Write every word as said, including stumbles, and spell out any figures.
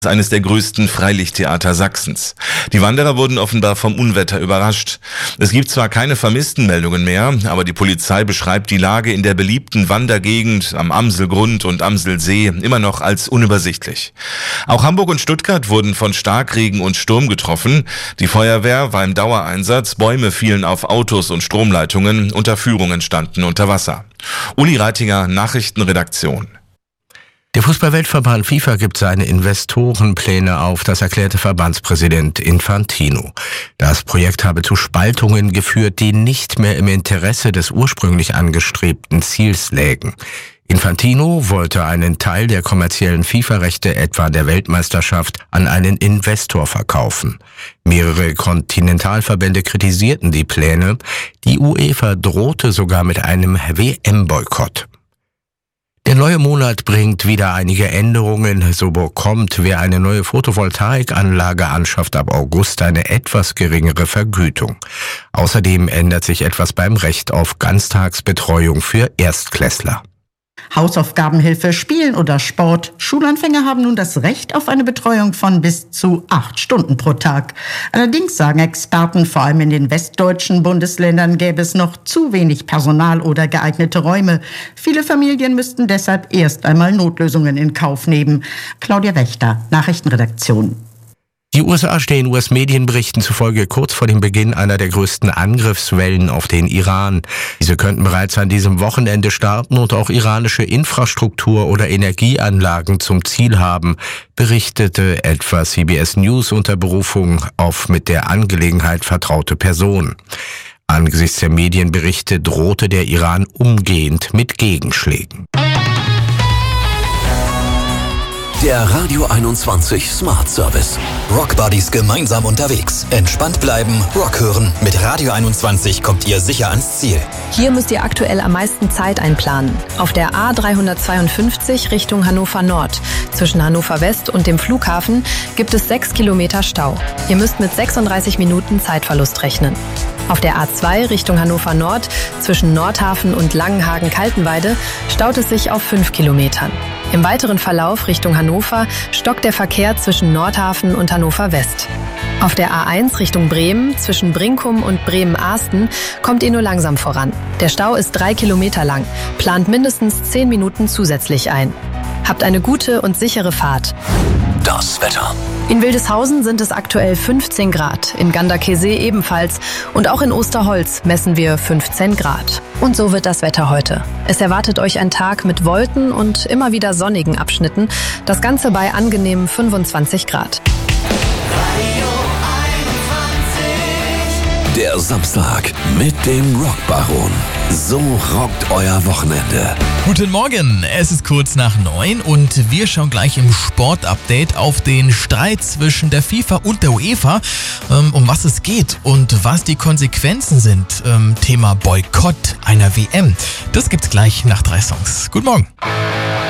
eines der größten Freilichttheater Sachsens. Die Wanderer wurden offenbar vom Unwetter überrascht. Es gibt zwar keine Vermisstenmeldungen mehr, aber die Polizei beschreibt die Lage in der beliebten Wandergegend am Amselgrund und Amselsee immer noch als unübersichtlich. Auch Hamburg und Stuttgart wurden von Starkregen und Sturm getroffen. Die Feuerwehr war im Dauereinsatz, Bäume fielen auf Autos und Stromleitungen, Unterführungen standen unter Wasser. Uli Reitinger, Nachrichtenredaktion. Der Fußballweltverband FIFA gibt seine Investorenpläne auf, das erklärte Verbandspräsident Infantino. Das Projekt habe zu Spaltungen geführt, die nicht mehr im Interesse des ursprünglich angestrebten Ziels lägen. Infantino wollte einen Teil der kommerziellen FIFA-Rechte, etwa der Weltmeisterschaft, an einen Investor verkaufen. Mehrere Kontinentalverbände kritisierten die Pläne. Die UEFA drohte sogar mit einem W M-Boykott. Der neue Monat bringt wieder einige Änderungen. So bekommt, wer eine neue Photovoltaikanlage anschafft, ab August eine etwas geringere Vergütung. Außerdem ändert sich etwas beim Recht auf Ganztagsbetreuung für Erstklässler. Hausaufgabenhilfe, Spielen oder Sport. Schulanfänger haben nun das Recht auf eine Betreuung von bis zu acht Stunden pro Tag. Allerdings sagen Experten, vor allem in den westdeutschen Bundesländern gäbe es noch zu wenig Personal oder geeignete Räume. Viele Familien müssten deshalb erst einmal Notlösungen in Kauf nehmen. Claudia Wächter, Nachrichtenredaktion. Die U S A stehen U S-Medienberichten zufolge kurz vor dem Beginn einer der größten Angriffswellen auf den Iran. Diese könnten bereits an diesem Wochenende starten und auch iranische Infrastruktur oder Energieanlagen zum Ziel haben, berichtete etwa C B S News unter Berufung auf mit der Angelegenheit vertraute Personen. Angesichts der Medienberichte drohte der Iran umgehend mit Gegenschlägen. Der Radio einundzwanzig Smart Service. Rockbuddies gemeinsam unterwegs. Entspannt bleiben, Rock hören. Mit Radio einundzwanzig kommt ihr sicher ans Ziel. Hier müsst ihr aktuell am meisten Zeit einplanen. Auf der A dreihundertzweiundfünfzig Richtung Hannover Nord. Zwischen Hannover West und dem Flughafen gibt es sechs Kilometer Stau. Ihr müsst mit sechsunddreißig Minuten Zeitverlust rechnen. Auf der A zwei Richtung Hannover Nord zwischen Nordhafen und Langenhagen-Kaltenweide staut es sich auf fünf Kilometern. Im weiteren Verlauf Richtung Hannover stockt der Verkehr zwischen Nordhafen und Hannover West. Auf der A eins Richtung Bremen zwischen Brinkum und Bremen-Ahsten kommt ihr nur langsam voran. Der Stau ist drei Kilometer lang, plant mindestens zehn Minuten zusätzlich ein. Habt eine gute und sichere Fahrt. Das Wetter. In Wildeshausen sind es aktuell fünfzehn Grad, in Ganderkesee ebenfalls und auch in Osterholz messen wir fünfzehn Grad. Und so wird das Wetter heute. Es erwartet euch ein Tag mit Wolken und immer wieder sonnigen Abschnitten, das Ganze bei angenehmen fünfundzwanzig Grad. Der Samstag mit dem Rockbaron. So rockt euer Wochenende. Guten Morgen, es ist kurz nach neun und wir schauen gleich im Sportupdate auf den Streit zwischen der FIFA und der UEFA, ähm, um was es geht und was die Konsequenzen sind. Ähm, Thema Boykott einer W M. Das gibt's gleich nach drei Songs. Guten Morgen.